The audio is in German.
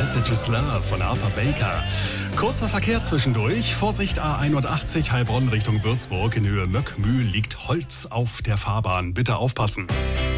Message is Love von Arthur Baker. Kurzer Verkehr zwischendurch. Vorsicht A81 Heilbronn Richtung Würzburg. In Höhe Möckmühl liegt Holz auf der Fahrbahn. Bitte aufpassen.